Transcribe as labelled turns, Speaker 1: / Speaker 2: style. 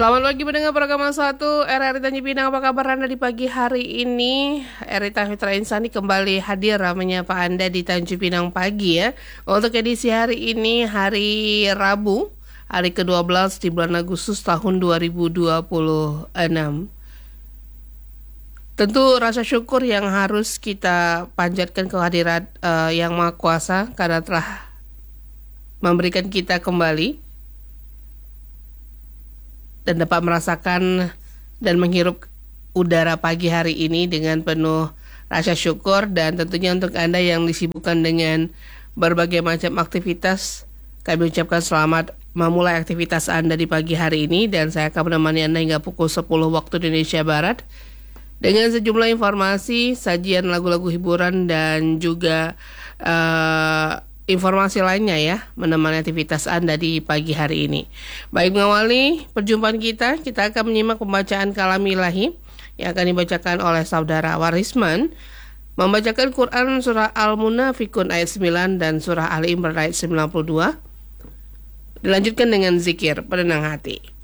Speaker 1: Selamat pagi pendengar program 1 RRI Tanjung Pinang. Apa kabar Anda di pagi hari ini? RRI Fitra Insani kembali hadir menyapa Anda di Tanjung Pinang pagi ya. Untuk edisi hari ini, hari Rabu, hari ke-12 di bulan Agustus tahun 2026. Tentu rasa syukur yang harus kita panjatkan kehadirat Yang Maha Kuasa karena telah memberikan kita kembali dan dapat merasakan dan menghirup udara pagi hari ini dengan penuh rasa syukur. Dan tentunya untuk Anda yang disibukkan dengan berbagai macam aktivitas, kami ucapkan selamat memulai aktivitas Anda di pagi hari ini, dan saya akan menemani Anda hingga pukul 10 waktu Indonesia Barat dengan sejumlah informasi, sajian lagu-lagu hiburan dan juga informasi lainnya ya, menemani aktivitas Anda di pagi hari ini. Baik, mengawali perjumpaan kita akan menyimak pembacaan kalam ilahi yang akan dibacakan oleh Saudara Warisman, membacakan Quran surah Al-Munafikun ayat 9 dan surah Ali Imran ayat 92. Dilanjutkan dengan zikir penenang hati.